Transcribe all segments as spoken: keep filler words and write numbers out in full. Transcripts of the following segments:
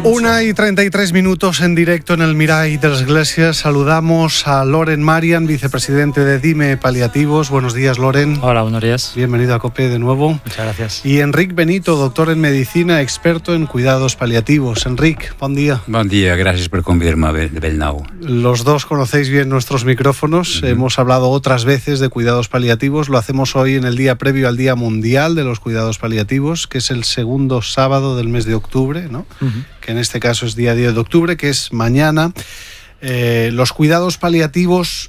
Una y treinta y tres minutos en directo en el Mirai de las Iglesias. Saludamos a Loren Marian, vicepresidente de Dime Paliativos. Buenos días, Loren. Hola, buenos días. Bienvenido a COPE de nuevo. Muchas gracias. Y Enric Benito, doctor en medicina, experto en cuidados paliativos. Enric, bon dia. Bon dia, gràcies per convidar-me de Bellnau. Los dos conocéis bien nuestros micrófonos. Uh-huh. Hemos hablado otras veces de cuidados paliativos. Lo hacemos hoy en el día previo al Día Mundial de los Cuidados Paliativos, que es el segundo sábado del mes de octubre, ¿no? Uh-huh. Que en este caso es día diez de octubre, que es mañana. Eh, los cuidados paliativos,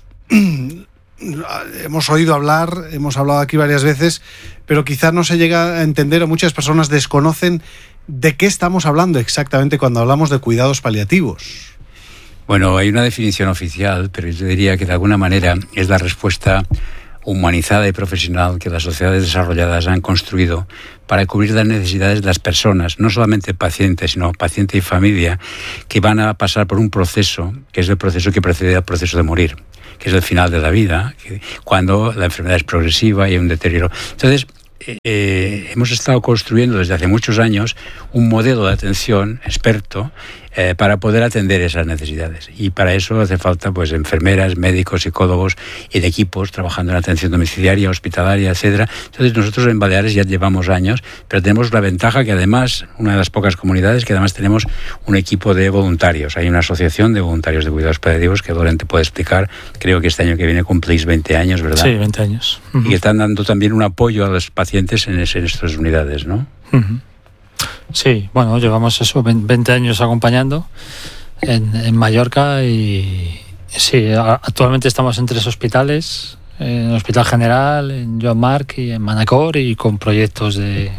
hemos oído hablar, hemos hablado aquí varias veces, pero quizás no se llega a entender o muchas personas desconocen de qué estamos hablando exactamente cuando hablamos de cuidados paliativos. Bueno, hay una definición oficial, pero yo diría que de alguna manera es la respuesta humanizada y profesional que las sociedades desarrolladas han construido para cubrir las necesidades de las personas, no solamente pacientes, sino paciente y familia, que van a pasar por un proceso, que es el proceso que precede al proceso de morir, que es el final de la vida, que, cuando la enfermedad es progresiva y hay un deterioro. Entonces, eh, hemos estado construyendo desde hace muchos años un modelo de atención experto eh, para poder atender esas necesidades. Y para eso hace falta pues enfermeras, médicos, psicólogos y de equipos trabajando en atención domiciliaria, hospitalaria, etcétera. Entonces nosotros en Baleares ya llevamos años, pero tenemos la ventaja que además, una de las pocas comunidades, que además tenemos un equipo de voluntarios. Hay una asociación de voluntarios de cuidados paliativos que Loren te puede explicar. Creo que este año que viene cumplís veinte años, ¿verdad? Sí, veinte años. Uh-huh. Y que están dando también un apoyo a los pacientes en, ese, en estas unidades, ¿no? Uh-huh. Sí, bueno, llevamos eso, veinte años acompañando en, en Mallorca y sí, actualmente estamos en tres hospitales, en el Hospital General, en Joan Marc y en Manacor, y con proyectos de,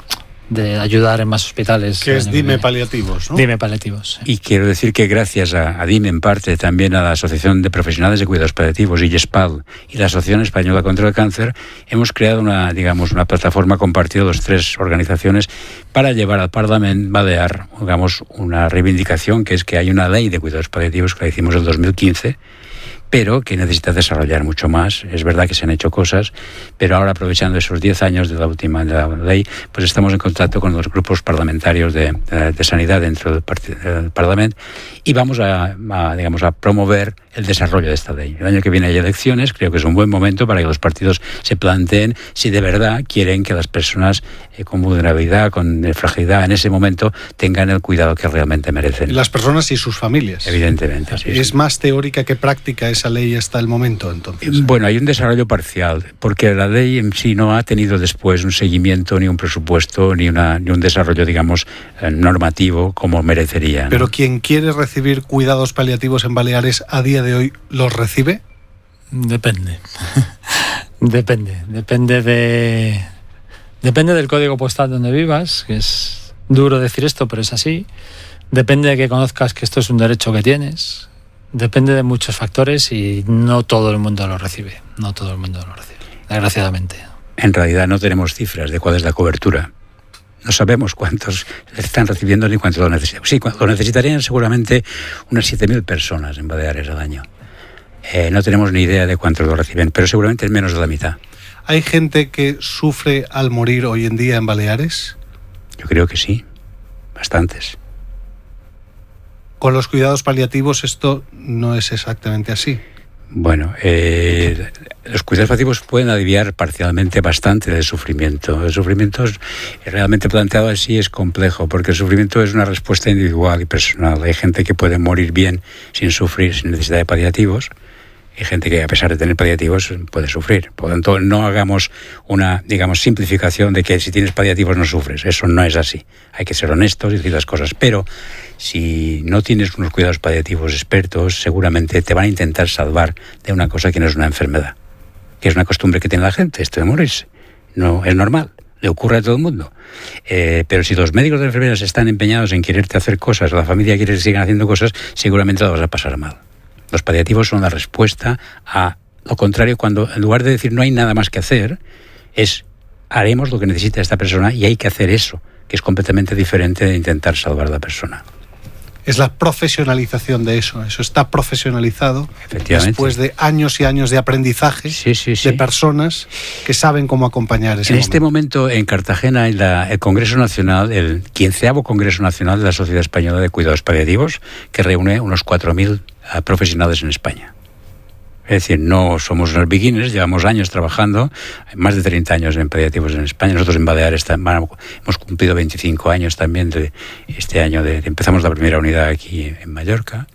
de ayudar en más hospitales. Que es Dime Paliativos, ¿no? Dime Paliativos. Sí. Y quiero decir que gracias a, a Dime, en parte, también a la Asociación de Profesionales de Cuidados Paliativos, I G E S P A L, y la Asociación Española contra el Cáncer, hemos creado una, digamos, una plataforma compartida de las tres organizaciones para llevar al Parlament Balear, digamos, una reivindicación, que es que hay una ley de cuidados paliativos que la hicimos en el dos mil quince, pero que necesita desarrollar mucho más. Es verdad que se han hecho cosas, pero ahora, aprovechando esos diez años de la última de la ley, pues estamos en contacto con los grupos parlamentarios de, de, de sanidad dentro del, del Parlamento y vamos a, a, digamos, a promover el desarrollo de esta ley. El año que viene hay elecciones, creo que es un buen momento para que los partidos se planteen si de verdad quieren que las personas eh, con vulnerabilidad, con fragilidad en ese momento tengan el cuidado que realmente merecen. Las personas y sus familias. Evidentemente. Sí, es sí. más teórica que práctica esa ley hasta el momento, entonces. Bueno, hay un desarrollo parcial, porque la ley en sí no ha tenido después un seguimiento, ni un presupuesto, ni, una, ni un desarrollo, digamos, eh, normativo como merecería, ¿no? Pero quien quiere recibir cuidados paliativos en Baleares a día de hoy, ¿los recibe? Depende. Depende. Depende de... Depende del código postal donde vivas, que es duro decir esto, pero es así. Depende de que conozcas que esto es un derecho que tienes. Depende de muchos factores y no todo el mundo lo recibe. No todo el mundo lo recibe, desgraciadamente. En realidad no tenemos cifras de cuál es la cobertura. No sabemos cuántos están recibiendo ni cuántos lo necesitan. Sí, lo necesitarían seguramente unas siete mil personas en Baleares al año. Eh, no tenemos ni idea de cuántos lo reciben, pero seguramente es menos de la mitad. ¿Hay gente que sufre al morir hoy en día en Baleares? Yo creo que sí, bastantes. Con los cuidados paliativos esto no es exactamente así. Bueno, eh, los cuidados paliativos pueden aliviar parcialmente bastante del sufrimiento. El sufrimiento es, realmente planteado así es complejo, porque el sufrimiento es una respuesta individual y personal. Hay gente que puede morir bien sin sufrir, sin necesidad de paliativos. Hay gente que, a pesar de tener paliativos, puede sufrir. Por lo tanto, no hagamos una, digamos, simplificación de que si tienes paliativos no sufres. Eso no es así. Hay que ser honestos y decir las cosas. Pero si no tienes unos cuidados paliativos expertos, seguramente te van a intentar salvar de una cosa que no es una enfermedad, que es una costumbre que tiene la gente, esto de morirse. No es normal. Le ocurre a todo el mundo. Eh, pero si los médicos de enfermeras están empeñados en quererte hacer cosas, o la familia quiere que sigan haciendo cosas, seguramente lo vas a pasar mal. Los paliativos son la respuesta a lo contrario, cuando en lugar de decir no hay nada más que hacer, es haremos lo que necesita esta persona y hay que hacer eso, que es completamente diferente de intentar salvar a la persona. es la profesionalización de eso. Eso está profesionalizado después de años y años de aprendizaje sí, sí, sí. de personas que saben cómo acompañar ese En momento. este momento, en Cartagena, en la, el Congreso Nacional, el quinceavo Congreso Nacional de la Sociedad Española de Cuidados Paliativos, que reúne unos cuatro mil uh, profesionales en España. Es decir, no somos unos beginners, llevamos años trabajando, más de treinta años en paliativos en España. Nosotros en Baleares hemos cumplido veinticinco años también de este año. De, de, empezamos la primera unidad aquí en Mallorca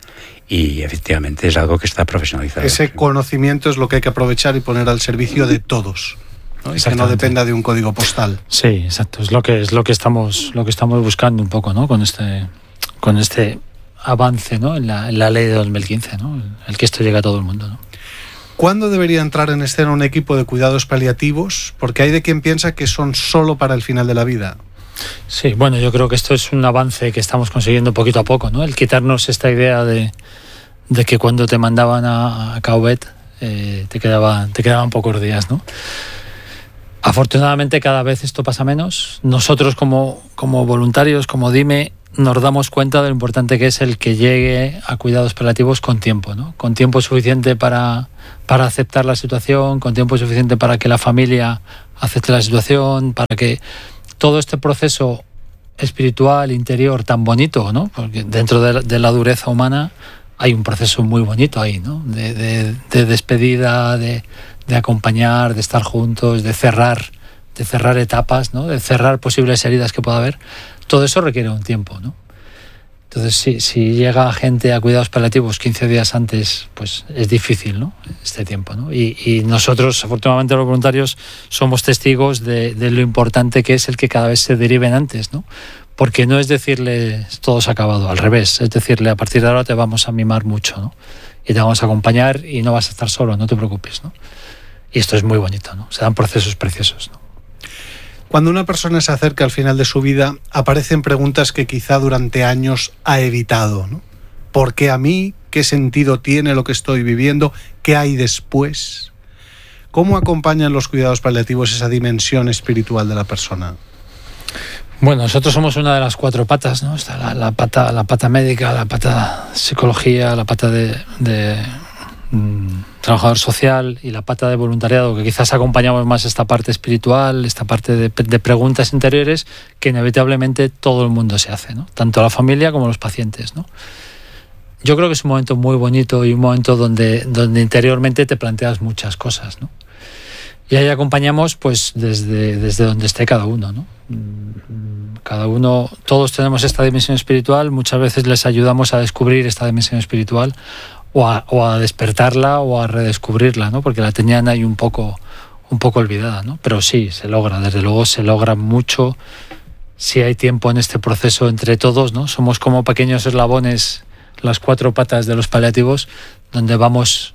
y efectivamente es algo que está profesionalizado. Ese conocimiento es lo que hay que aprovechar y poner al servicio de todos, ¿no? Y que no dependa de un código postal. Sí, exacto. Es lo que es lo que estamos lo que estamos buscando un poco, ¿no? Con este con este avance, ¿no? En la, en la ley de dos mil quince, ¿no? El, el que esto llegue a todo el mundo, ¿no? ¿Cuándo debería entrar en escena un equipo de cuidados paliativos? Porque hay de quien piensa que son solo para el final de la vida. Sí, bueno, yo creo que esto es un avance que estamos consiguiendo poquito a poco, ¿no? El quitarnos esta idea de, de que cuando te mandaban a, a Cauvet eh, te quedaba, te quedaban pocos días, ¿no? Afortunadamente cada vez esto pasa menos. Nosotros como, como voluntarios, como DIME, nos damos cuenta de lo importante que es el que llegue a cuidados paliativos con tiempo, ¿no? Con tiempo suficiente para, para aceptar la situación, con tiempo suficiente para que la familia acepte la situación, para que todo este proceso espiritual, interior tan bonito, ¿no? Porque dentro de la, de la dureza humana hay un proceso muy bonito ahí, ¿no? De, de, de despedida, de, de acompañar, de estar juntos, de cerrar, de cerrar etapas, ¿no? De cerrar posibles heridas que pueda haber. Todo eso requiere un tiempo, ¿no? Entonces, si, si llega gente a cuidados paliativos quince días antes, pues es difícil, ¿no? Este tiempo, ¿no? Y, y nosotros, afortunadamente, los voluntarios, somos testigos de, de lo importante que es el que cada vez se deriven antes, ¿no? Porque no es decirle todo se ha acabado, al revés, es decirle a partir de ahora te vamos a mimar mucho, ¿no? Y te vamos a acompañar y no vas a estar solo, no te preocupes, ¿no? Y esto es muy bonito, ¿no? Se dan procesos preciosos, ¿no? Cuando una persona se acerca al final de su vida, aparecen preguntas que quizá durante años ha evitado, ¿no? ¿Por qué a mí? ¿Qué sentido tiene lo que estoy viviendo? ¿Qué hay después? ¿Cómo acompañan los cuidados paliativos esa dimensión espiritual de la persona? Bueno, nosotros somos una de las cuatro patas, ¿no? Está la, la pata, la pata médica, la pata psicología, la pata de, de mmm, trabajador social y la pata de voluntariado, que quizás acompañamos más esta parte espiritual, esta parte de, de preguntas interiores que inevitablemente todo el mundo se hace, ¿no? Tanto la familia como los pacientes, ¿no? Yo creo que es un momento muy bonito y un momento donde, donde interiormente te planteas muchas cosas, ¿no? Y ahí acompañamos pues desde, desde donde esté cada uno, ¿no? Cada uno, todos tenemos esta dimensión espiritual, muchas veces les ayudamos a descubrir esta dimensión espiritual o a, o a despertarla o a redescubrirla, ¿no? Porque la tenían ahí un poco, un poco olvidada, ¿no? Pero sí, se logra, desde luego se logra mucho si hay tiempo en este proceso entre todos, ¿no? Somos como pequeños eslabones, las cuatro patas de los paliativos, donde vamos,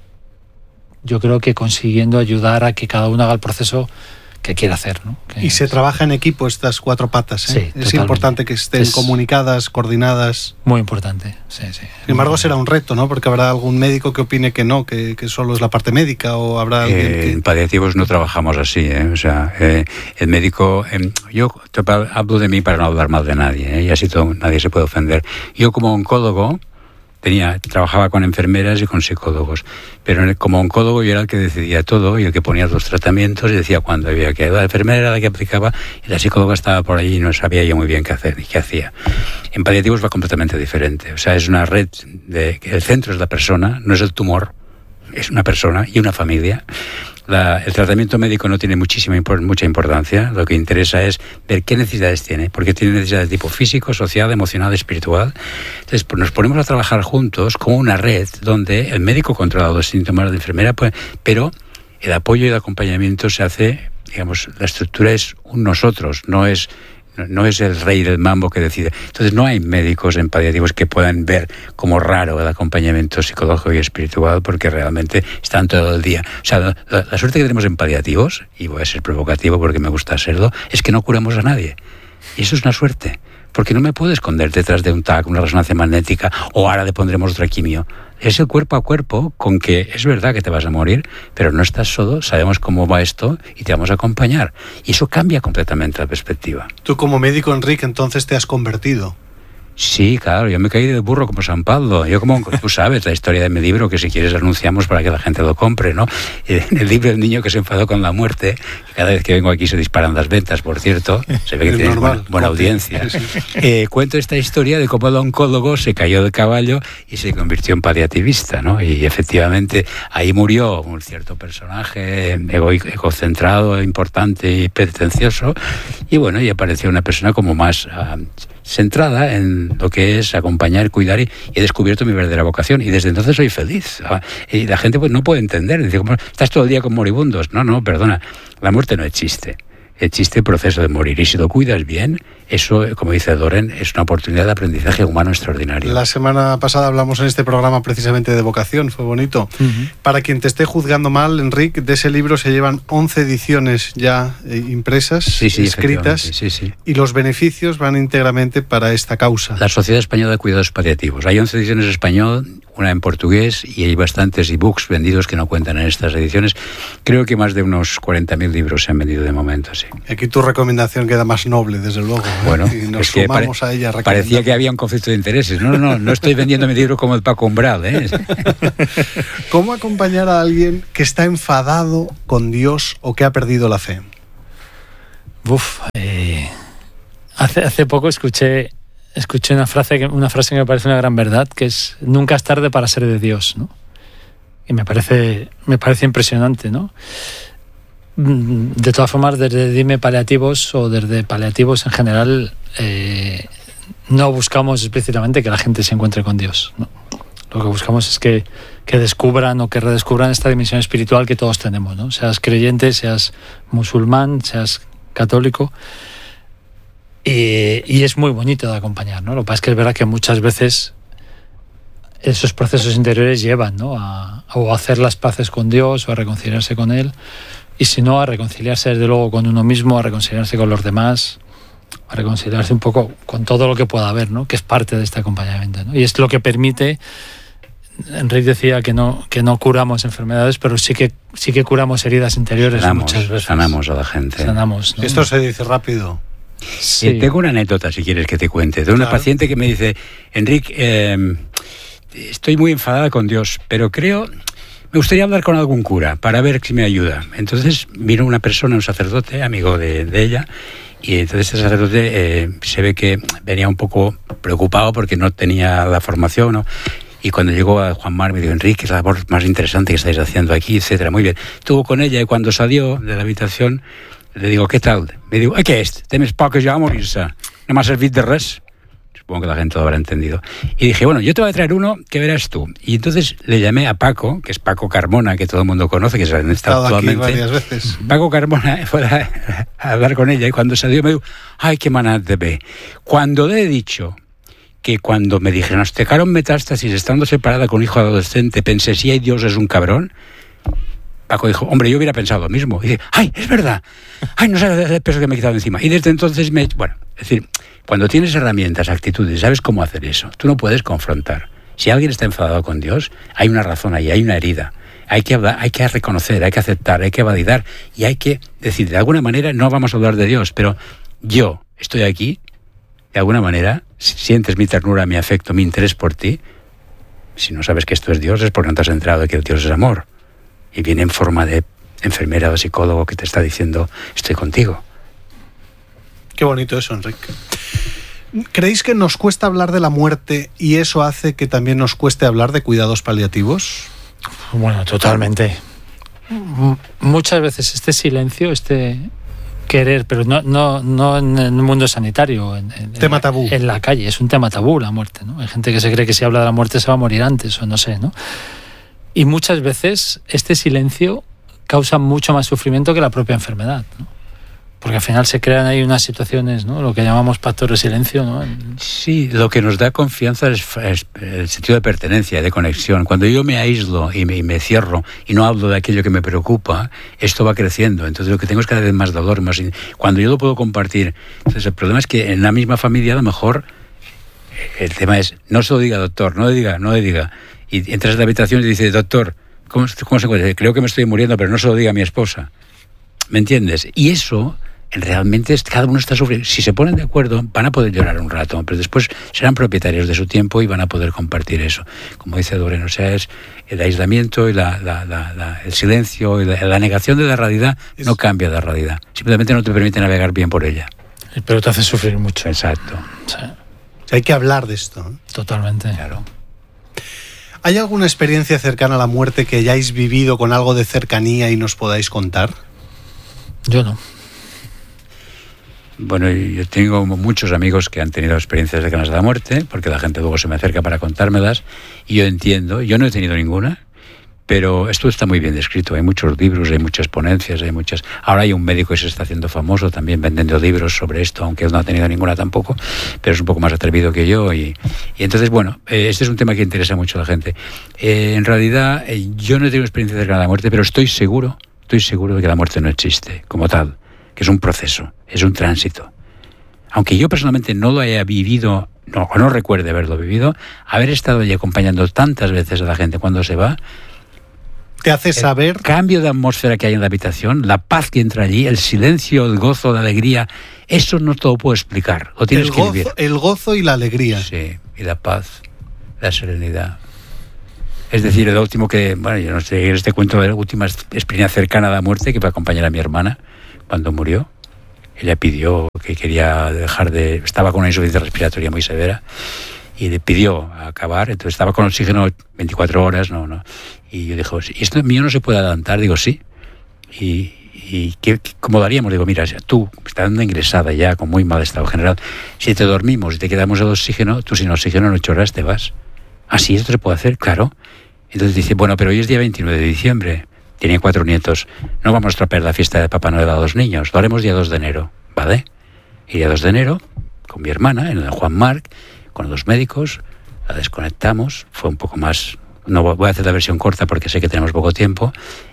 yo creo que consiguiendo ayudar a que cada uno haga el proceso que quiera hacer, ¿no? Que y se es... trabaja en equipo estas cuatro patas, ¿eh? Sí, es totalmente. importante que estén es... comunicadas, coordinadas. Muy importante, sí, sí. Sin embargo, será un reto, ¿no? Porque habrá algún médico que opine que no, que, que solo es la parte médica, o habrá alguien eh, que... En paliativos no trabajamos así, ¿eh? O sea, eh, el médico... Eh, yo te hablo de mí para no hablar mal de nadie, ¿eh? Y así todo, nadie se puede ofender. Yo como oncólogo... Tenía, trabajaba con enfermeras y con psicólogos, pero como oncólogo yo era el que decidía todo y el que ponía los tratamientos y decía cuándo había que. La enfermera era la que aplicaba y la psicóloga estaba por allí y no sabía yo muy bien qué hacer y qué hacía. En paliativos va completamente diferente, o sea, es una red de el centro es la persona, no es el tumor, es una persona y una familia. La, el tratamiento médico no tiene muchísima mucha importancia. Lo que interesa es ver qué necesidades tiene, porque tiene necesidades de tipo físico, social, emocional, espiritual. Entonces pues nos ponemos a trabajar juntos como una red donde el médico controla los síntomas de la enfermera, pues, pero el apoyo y el acompañamiento se hace, digamos, la estructura es un nosotros, no es no es el rey del mambo que decide. Entonces no hay médicos en paliativos que puedan ver como raro el acompañamiento psicológico y espiritual, porque realmente están todo el día. O sea, la, la suerte que tenemos en paliativos, y voy a ser provocativo porque me gusta serlo, es que no curamos a nadie. Y eso es una suerte, porque no me puedo esconder detrás de un T A C, una resonancia magnética, o ahora le pondremos otra quimio. Es el cuerpo a cuerpo con que es verdad que te vas a morir, pero no estás solo, sabemos cómo va esto y te vamos a acompañar. Y eso cambia completamente la perspectiva. Tú como médico, Enrique, entonces te has convertido. Sí, claro, yo me caí de burro como San Pablo. Yo como, tú sabes la historia de mi libro, que si quieres anunciamos para que la gente lo compre, ¿no? En el libro El niño que se enfadó con la muerte, cada vez que vengo aquí se disparan las ventas, por cierto, se ve que tienes buena, buena audiencia. Sí, sí. Eh, cuento esta historia de cómo el oncólogo se cayó del caballo y se convirtió en paliativista, ¿no? Y efectivamente ahí murió un cierto personaje ego, egocentrado, importante y pretencioso, y bueno, y apareció una persona como más uh, centrada en lo que es acompañar, cuidar, y he descubierto mi verdadera vocación y desde entonces soy feliz. Y la gente pues no puede entender, dice, ¿cómo estás todo el día con moribundos? No, no, perdona, la muerte no existe. Existe el proceso de morir y si lo cuidas bien, eso, como dice Doren, es una oportunidad de aprendizaje humano extraordinario. La semana pasada hablamos en este programa precisamente de vocación, fue bonito. Uh-huh. Para quien te esté juzgando mal, Enric, de ese libro se llevan once ediciones ya eh, impresas, sí, sí, escritas, sí, sí. y los beneficios van íntegramente para esta causa. La Sociedad Española de Cuidados Paliativos. Hay once ediciones en español, una en portugués, y hay bastantes ebooks vendidos que no cuentan en estas ediciones. Creo que más de unos cuarenta mil libros se han vendido de momento, sí. Aquí tu recomendación queda más noble, desde luego. ¿eh? Bueno, y nos es que sumamos pare- a ella. Parecía que había un conflicto de intereses. No, no, no, no estoy vendiendo mi libro como el Paco Umbral, ¿eh? ¿Cómo acompañar a alguien que está enfadado con Dios o que ha perdido la fe? Uf, eh, hace, hace poco escuché... Escuché una frase, una frase que me parece una gran verdad, que es nunca es tarde para ser de Dios, ¿no? Y me parece, me parece impresionante, ¿no? De todas formas, desde Dime Paliativos o desde Paliativos en general, eh, no buscamos explícitamente que la gente se encuentre con Dios, ¿no? Lo que buscamos es que, que descubran o que redescubran esta dimensión espiritual que todos tenemos, ¿no? Seas creyente, seas musulmán, seas católico. Y, y es muy bonito de acompañar, ¿no? Lo que pasa es que es verdad que muchas veces esos procesos interiores llevan, ¿no? a, a hacer las paces con Dios o a reconciliarse con Él, y si no, a reconciliarse desde luego con uno mismo, a reconciliarse con los demás, a reconciliarse un poco con todo lo que pueda haber, ¿no? Que es parte de este acompañamiento, ¿no? Y es lo que permite. Enric decía que no, que no curamos enfermedades, pero sí que, sí que curamos heridas interiores. Sanamos, muchas veces. Sanamos a la gente. Sanamos, ¿no? Esto se dice rápido. Sí. Eh, tengo una anécdota, si quieres que te cuente, de una claro. paciente que me dice, Enric, eh, estoy muy enfadada con Dios, pero creo, me gustaría hablar con algún cura para ver si me ayuda. Entonces vino una persona, un sacerdote, amigo de, de ella, y entonces este sacerdote eh, se ve que venía un poco preocupado porque no tenía la formación, ¿no? Y cuando llegó a Juan Mar me dijo, Enric, es la labor más interesante que estáis haciendo aquí, etcétera. Muy bien. Estuvo con ella y cuando salió de la habitación le digo, ¿qué tal? Me digo, ¿qué es? Temes poques ya a morirse. No me ha servido de res. Supongo que la gente lo habrá entendido. Y dije, bueno, yo te voy a traer uno que verás tú. Y entonces le llamé a Paco, que es Paco Carmona, que todo el mundo conoce, que es el está actualmente. Aquí varias veces. Paco Carmona fue a, a hablar con ella y cuando salió me dijo, ay, qué manat de bé. Cuando le he dicho que cuando me dijeron, nos tocaron metástasis estando separada con un hijo adolescente, pensé, si hay Dios es un cabrón. Paco dijo, hombre, yo hubiera pensado lo mismo. Y dice, ¡ay, es verdad! ¡Ay, no sabes el peso que me he quitado encima! Y desde entonces me... Bueno, es decir, cuando tienes herramientas, actitudes, sabes cómo hacer eso, tú no puedes confrontar. Si alguien está enfadado con Dios, hay una razón ahí, hay una herida. Hay que hablar, hay que reconocer, hay que aceptar, hay que validar y hay que decir, de alguna manera, no vamos a hablar de Dios, pero yo estoy aquí, de alguna manera, si sientes mi ternura, mi afecto, mi interés por ti, si no sabes que esto es Dios, es porque no te has enterado de que el Dios es amor. Y viene en forma de enfermera o psicólogo que te está diciendo, estoy contigo. Qué bonito eso, Enric. ¿Creéis que nos cuesta hablar de la muerte y eso hace que también nos cueste hablar de cuidados paliativos? Bueno, totalmente. Muchas veces este silencio, este querer, pero no, no, no en el mundo sanitario, en, en, tema tabú. En la calle, es un tema tabú la muerte, ¿no? Hay gente que se cree que si habla de la muerte se va a morir antes, o no sé, ¿no? Y muchas veces este silencio causa mucho más sufrimiento que la propia enfermedad, ¿no? Porque al final se crean ahí unas situaciones, ¿no? Lo que llamamos pactos de silencio, ¿no? Sí, lo que nos da confianza es, es el sentido de pertenencia, de conexión. Cuando yo me aíslo y me, y me cierro y no hablo de aquello que me preocupa, esto va creciendo. Entonces lo que tengo es cada vez más dolor. Más... Cuando yo lo puedo compartir. Entonces el problema es que en la misma familia a lo mejor el tema es, no se lo diga, doctor, no le diga, no le diga. Y entras en la habitación y dices, doctor, ¿cómo, cómo se puede? Creo que me estoy muriendo, pero no se lo diga a mi esposa. ¿Me entiendes? Y eso realmente cada uno está sufriendo. Si se ponen de acuerdo, van a poder llorar un rato, pero después serán propietarios de su tiempo y van a poder compartir eso. Como dice Doreen, o sea, es el aislamiento y la, la, la, la, el silencio y la, la negación de la realidad no cambia la realidad. Simplemente no te permite navegar bien por ella. Pero te hace sufrir mucho. Exacto. Sí. O sea, hay que hablar de esto, ¿eh? Totalmente. Claro. ¿Hay alguna experiencia cercana a la muerte que hayáis vivido con algo de cercanía y nos podáis contar? Yo no. Bueno, yo tengo muchos amigos que han tenido experiencias cercanas a la muerte, porque la gente luego se me acerca para contármelas, y yo entiendo, yo no he tenido ninguna, pero esto está muy bien descrito, hay muchos libros, hay muchas ponencias, hay muchas... Ahora hay un médico que se está haciendo famoso también vendiendo libros sobre esto, aunque él no ha tenido ninguna tampoco, pero es un poco más atrevido que yo, y, y entonces, bueno, eh, este es un tema que interesa mucho a la gente. Eh, en realidad, eh, yo no he tenido experiencia cercana a la muerte, pero estoy seguro, estoy seguro de que la muerte no existe como tal, que es un proceso, es un tránsito. Aunque yo personalmente no lo haya vivido, no, o no recuerde haberlo vivido, haber estado allí acompañando tantas veces a la gente cuando se va, te hace saber... El cambio de atmósfera que hay en la habitación, la paz que entra allí, el silencio, el gozo, la alegría, eso no te lo puedo explicar, lo tienes el que gozo, vivir. El gozo y la alegría. Sí, y la paz, la serenidad. Es decir, el último que, bueno, yo no sé, este cuento de la última experiencia cercana a la muerte que fue acompañar a mi hermana cuando murió. Ella pidió que quería dejar de... Estaba con una insuficiencia respiratoria muy severa y le pidió acabar, entonces estaba con oxígeno veinticuatro horas, no, no. Y yo dije, ¿y esto mío no se puede adelantar? Digo, sí. ¿Y, y qué, cómo lo haríamos? Digo, mira, tú, estando ingresada ya con muy mal estado general, si te dormimos y te quedamos el oxígeno, tú sin oxígeno en ocho horas te vas. ¿Ah, sí? ¿Esto se puede hacer? Claro. Entonces dice, bueno, pero hoy es día veintinueve de diciembre. Tiene cuatro nietos. No vamos a estropear la fiesta de Papá Noel a los niños. Lo haremos día dos de enero. ¿Vale? Y día dos de enero, con mi hermana, en el Juan Marc, con los médicos, la desconectamos. Fue un poco más... No voy a hacer la versión corta porque sé que tenemos poco tiempo.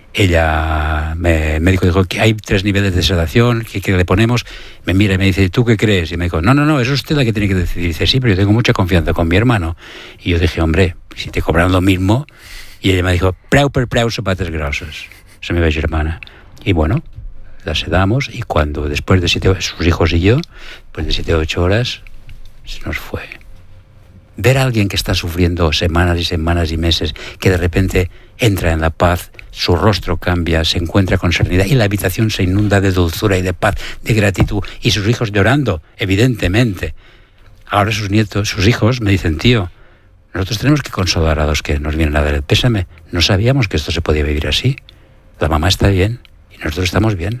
Ella, me, el médico dijo que hay tres niveles de sedación, que, que le ponemos. Me mira y me dice, ¿tú qué crees? Y me dijo, no, no, no, eso es usted la que tiene que decidir. Y dice, sí, pero yo tengo mucha confianza con mi hermano. Y yo dije, hombre, si te cobran lo mismo... Y ella me dijo, preu per preu, zapates grossos. Se me ve hermana. Y bueno, la sedamos y cuando después de siete, sus hijos y yo, después de siete o ocho horas, se nos fue. Ver a alguien que está sufriendo semanas y semanas y meses, que de repente entra en la paz, su rostro cambia, se encuentra con serenidad y la habitación se inunda de dulzura y de paz, de gratitud, y sus hijos llorando, evidentemente. Ahora sus nietos, sus hijos me dicen, tío, nosotros tenemos que consolar a los que nos vienen a dar el pésame. No sabíamos que esto se podía vivir así. La mamá está bien y nosotros estamos bien.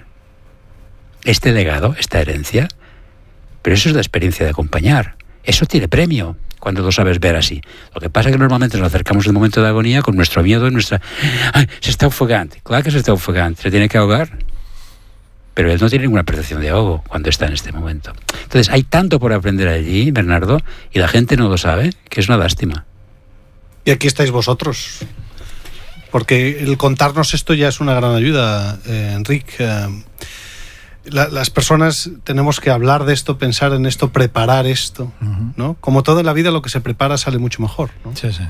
Este legado, esta herencia, pero eso es la experiencia de acompañar. Eso tiene premio cuando lo sabes ver así. Lo que pasa es que normalmente nos acercamos al momento de agonía con nuestro miedo y nuestra... ¡Ay, se está ofegando! Claro que se está ofegando. ¿Se tiene que ahogar? Pero él no tiene ninguna percepción de ahogo cuando está en este momento. Entonces, hay tanto por aprender allí, Bernardo, y la gente no lo sabe, que es una lástima. Y aquí estáis vosotros. Porque el contarnos esto ya es una gran ayuda, eh, Enric. Eh, la, las personas tenemos que hablar de esto, pensar en esto, preparar esto, uh-huh. ¿no? Como toda la vida, lo que se prepara sale mucho mejor, ¿no? Sí, sí.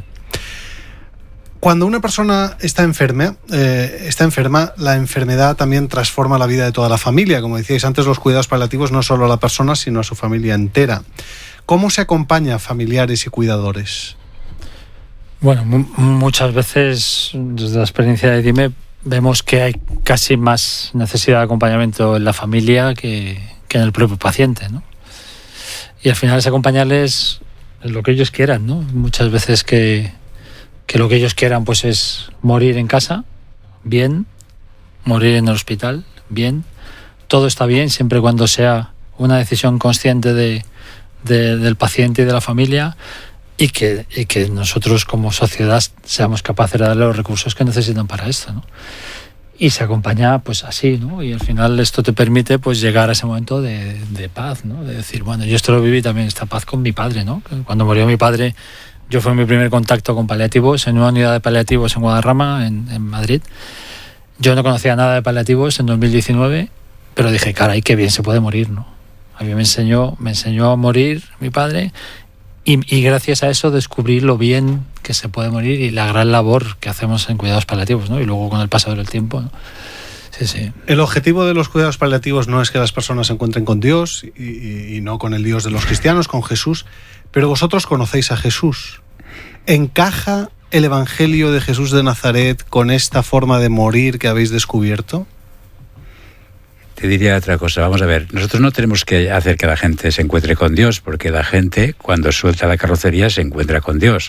Cuando una persona está enferma, eh, está enferma, la enfermedad también transforma la vida de toda la familia. Como decíais antes, los cuidados paliativos no solo a la persona, sino a su familia entera. ¿Cómo se acompaña a familiares y cuidadores? Bueno, m- muchas veces, desde la experiencia de Dime, vemos que hay casi más necesidad de acompañamiento en la familia que, que en el propio paciente, ¿no? Y al final es acompañarles en lo que ellos quieran, ¿no? Muchas veces que... que lo que ellos quieran pues es morir en casa, bien, morir en el hospital, bien, todo está bien siempre y cuando sea una decisión consciente de, de, del paciente y de la familia y que, y que nosotros como sociedad seamos capaces de darle los recursos que necesitan para esto, ¿no? Y se acompaña pues así, ¿no? Y al final esto te permite pues llegar a ese momento de, de paz, ¿no? De decir, bueno, yo esto lo viví también, esta paz con mi padre, ¿no? Cuando murió mi padre, yo fue mi primer contacto con paliativos en una unidad de paliativos en Guadarrama, en, en Madrid. Yo no conocía nada de paliativos en dos mil diecinueve, pero dije, caray, qué bien se puede morir, ¿no? A mí me enseñó, me enseñó a morir mi padre y, y gracias a eso descubrí lo bien que se puede morir y la gran labor que hacemos en cuidados paliativos, ¿no? Y luego con el paso del tiempo, ¿no? Sí, sí. El objetivo de los cuidados paliativos no es que las personas se encuentren con Dios y, y, y no con el Dios de los cristianos, con Jesús, pero vosotros conocéis a Jesús. ¿Encaja el Evangelio de Jesús de Nazaret con esta forma de morir que habéis descubierto? Te diría otra cosa, vamos a ver, nosotros no tenemos que hacer que la gente se encuentre con Dios, porque la gente cuando suelta la carrocería se encuentra con Dios,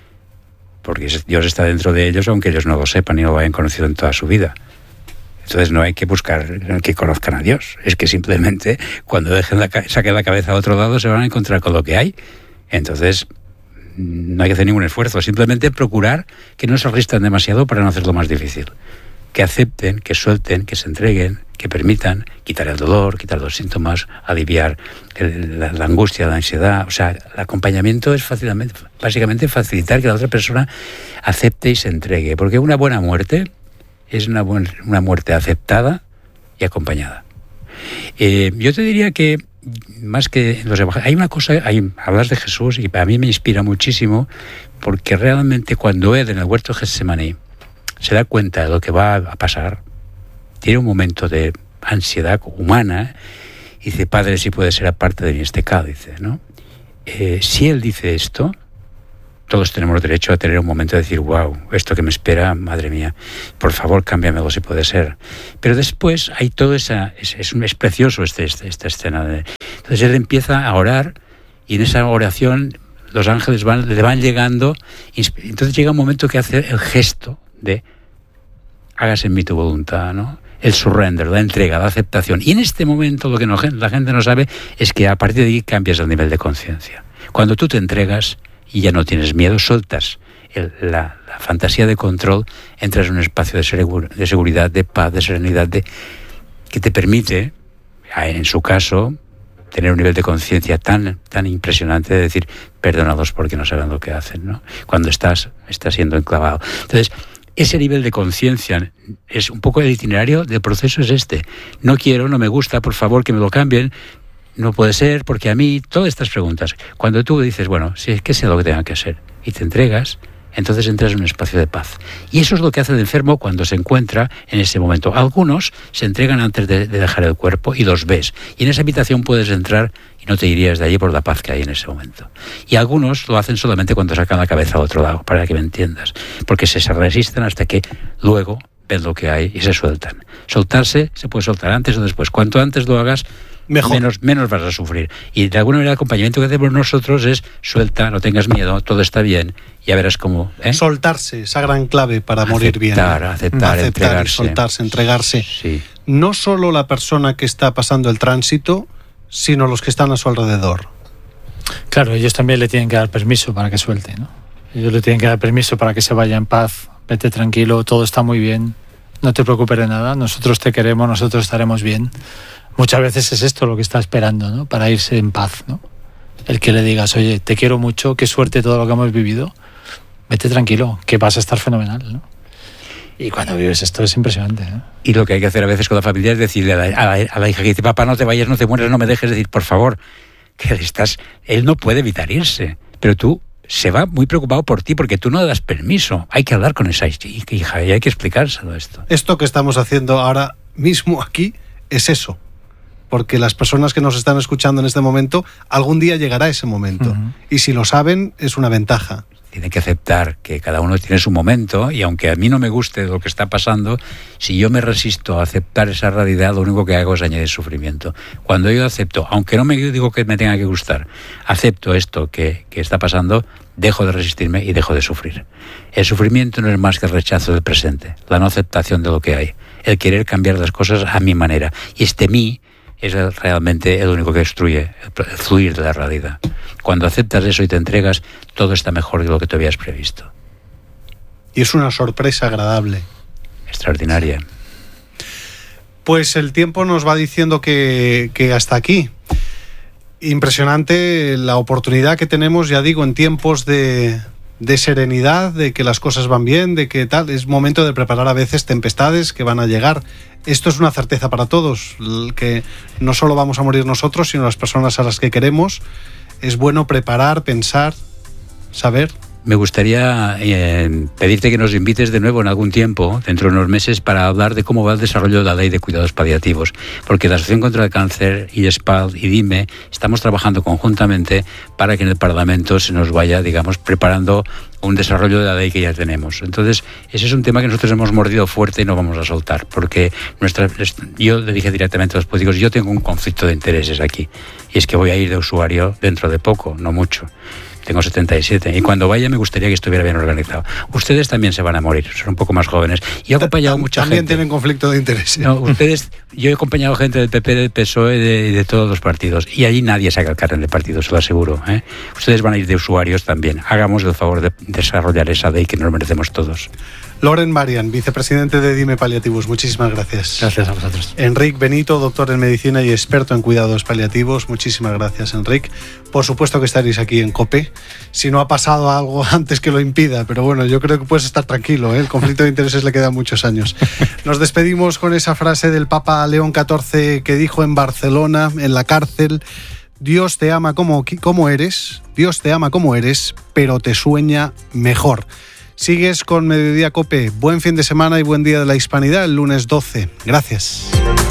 porque Dios está dentro de ellos aunque ellos no lo sepan y no lo hayan conocido en toda su vida. Entonces no hay que buscar que conozcan a Dios, es que simplemente cuando dejen la, saquen la cabeza a otro lado se van a encontrar con lo que hay. Entonces no hay que hacer ningún esfuerzo, simplemente procurar que no se resistan demasiado para no hacerlo más difícil. Que acepten, que suelten, que se entreguen, que permitan quitar el dolor, quitar los síntomas, aliviar el, la, la angustia, la ansiedad. O sea, el acompañamiento es fácilmente, básicamente facilitar que la otra persona acepte y se entregue, porque una buena muerte es una, buen, una muerte aceptada y acompañada. Eh, yo te diría que más que los evangelios, hay una cosa, hay, hablas de Jesús y a mí me inspira muchísimo, porque realmente cuando él en el huerto de Getsemaní se da cuenta de lo que va a pasar, tiene un momento de ansiedad humana y dice, Padre, si puede ser aparte de mí este cáliz, ¿no? Eh, si él dice esto, todos tenemos derecho a tener un momento de decir, wow, esto que me espera, madre mía, por favor, cámbiamelo si puede ser. Pero después hay todo esa, es, es, es precioso este, este, esta escena. De, entonces él empieza a orar y en esa oración los ángeles van, le van llegando. Entonces llega un momento que hace el gesto de hágase en mí tu voluntad, ¿no? El surrender, la entrega, la aceptación. Y en este momento lo que no, la gente no sabe es que a partir de ahí cambias el nivel de conciencia. Cuando tú te entregas y ya no tienes miedo, soltas el, la, la fantasía de control, entras en un espacio de, segur, de seguridad, de paz, de serenidad, de, que te permite, en su caso, tener un nivel de conciencia tan, tan impresionante de decir, perdónalos porque no saben lo que hacen, ¿no? Cuando estás, estás siendo enclavado. Entonces, ese nivel de conciencia es un poco el itinerario del proceso, es este. No quiero, no me gusta, por favor que me lo cambien. No puede ser, porque a mí, todas estas preguntas, cuando tú dices, bueno, si es que sé lo que tenga que hacer, y te entregas, entonces entras en un espacio de paz. Y eso es lo que hace el enfermo cuando se encuentra en ese momento. Algunos se entregan antes de, de dejar el cuerpo y los ves. Y en esa habitación puedes entrar y no te irías de allí por la paz que hay en ese momento. Y algunos lo hacen solamente cuando sacan la cabeza a otro lado, para que me entiendas. Porque se, se resisten hasta que luego ven lo que hay y se sueltan. Soltarse se puede soltar antes o después. Cuanto antes lo hagas, mejor. Menos, menos vas a sufrir. Y de alguna manera el acompañamiento que hacemos nosotros es suelta, no tengas miedo, todo está bien, ya verás cómo. ¿eh? Soltarse, esa gran clave para aceptar, morir bien. Aceptar, aceptar, entregarse. Soltarse, entregarse. Sí. No solo la persona que está pasando el tránsito, sino los que están a su alrededor. Claro, ellos también le tienen que dar permiso para que suelte, ¿no? Ellos le tienen que dar permiso para que se vaya en paz, vete tranquilo, todo está muy bien, no te preocupes de nada, nosotros te queremos, nosotros estaremos bien. Muchas veces es esto lo que está esperando, ¿no? Para irse en paz, ¿no? El que le digas, oye, te quiero mucho, qué suerte todo lo que hemos vivido, vete tranquilo, que vas a estar fenomenal, ¿no? Y cuando vives esto es impresionante, ¿eh? Y lo que hay que hacer a veces con la familia es decirle a la, a la, a la hija que dice, papá, no te vayas, no te mueras, no me dejes, decir, por favor, que estás... Él no puede evitar irse, pero tú se va muy preocupado por ti porque tú no le das permiso. Hay que hablar con esa hija y hay que explicárselo esto. Esto que estamos haciendo ahora mismo aquí es eso. Porque las personas que nos están escuchando en este momento, algún día llegará ese momento. Uh-huh. Y si lo saben, es una ventaja. Tiene que aceptar que cada uno tiene su momento y aunque a mí no me guste lo que está pasando, si yo me resisto a aceptar esa realidad, lo único que hago es añadir sufrimiento. Cuando yo acepto, aunque no me digo que me tenga que gustar, acepto esto que, que está pasando, dejo de resistirme y dejo de sufrir. El sufrimiento no es más que el rechazo del presente, la no aceptación de lo que hay, el querer cambiar las cosas a mi manera. Y este mí es realmente el único que destruye el fluir de la realidad. Cuando aceptas eso y te entregas, todo está mejor de lo que te habías previsto. Y es una sorpresa agradable. Extraordinaria. Pues el tiempo nos va diciendo que, que hasta aquí. Impresionante la oportunidad que tenemos, ya digo, en tiempos de, de serenidad, de que las cosas van bien, de que tal. Es momento de preparar a veces tempestades que van a llegar. Esto es una certeza para todos, que no solo vamos a morir nosotros, sino las personas a las que queremos. Es bueno preparar, pensar, saber me gustaría eh, pedirte que nos invites de nuevo en algún tiempo, dentro de unos meses, para hablar de cómo va el desarrollo de la Ley de Cuidados Paliativos, porque la Asociación contra el Cáncer, I E S P A L y DIME estamos trabajando conjuntamente para que en el Parlamento se nos vaya, digamos, preparando un desarrollo de la ley que ya tenemos. Entonces, ese es un tema que nosotros hemos mordido fuerte y no vamos a soltar, porque nuestra, yo le dije directamente a los políticos, yo tengo un conflicto de intereses aquí, y es que voy a ir de usuario dentro de poco, no mucho. Tengo setenta y siete y cuando vaya me gustaría que estuviera bien organizado. Ustedes también se van a morir, son un poco más jóvenes. Y he acompañado mucha también gente. También tienen conflicto de intereses. No, ustedes, yo he acompañado gente del P P, del P S O E, de, de todos los partidos. Y allí nadie saca el carnet de partido, se lo aseguro. ¿eh? Ustedes van a ir de usuarios también. Hagamos el favor de desarrollar esa ley que nos merecemos todos. Loren Marian, vicepresidente de DIME Paliativos, muchísimas gracias. Gracias a vosotros. Enric Benito, doctor en medicina y experto en cuidados paliativos, muchísimas gracias, Enric. Por supuesto que estaréis aquí en COPE, si no ha pasado algo antes que lo impida, pero bueno, yo creo que puedes estar tranquilo, ¿eh? El conflicto de intereses le quedan muchos años. Nos despedimos con esa frase del Papa León catorce que dijo en Barcelona, en la cárcel: Dios te ama como, como eres, Dios te ama como eres, pero te sueña mejor. Sigues con Mediodía COPE. Buen fin de semana y buen día de la Hispanidad el lunes doce. Gracias.